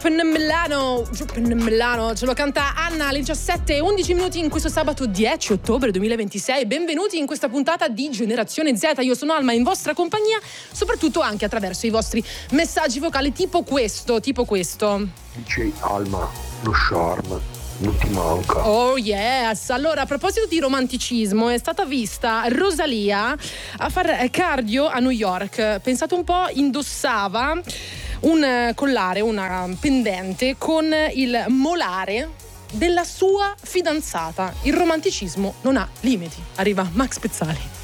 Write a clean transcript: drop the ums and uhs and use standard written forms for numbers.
Drippin' Milano, ce lo canta Anna alle 17:11 in questo sabato 10 ottobre 2026. Benvenuti in questa puntata di Generazione Z. Io sono Alma in vostra compagnia, soprattutto anche attraverso i vostri messaggi vocali tipo questo. DJ Alma, lo charme non ti manca. Oh yes. Allora, a proposito di romanticismo, è stata vista Rosalia a far cardio a New York. Pensate un po', indossava un collare, una pendente con il molare della sua fidanzata. Il romanticismo non ha limiti. Arriva Max Pezzali.